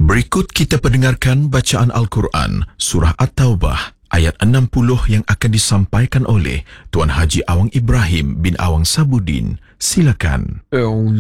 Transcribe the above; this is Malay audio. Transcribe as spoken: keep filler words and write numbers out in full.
Berikut kita pendengarkan bacaan Al-Quran, Surah At-Taubah, ayat enam puluh yang akan disampaikan oleh Tuan Haji Awang Ibrahim bin Awang Sabudin. Silakan.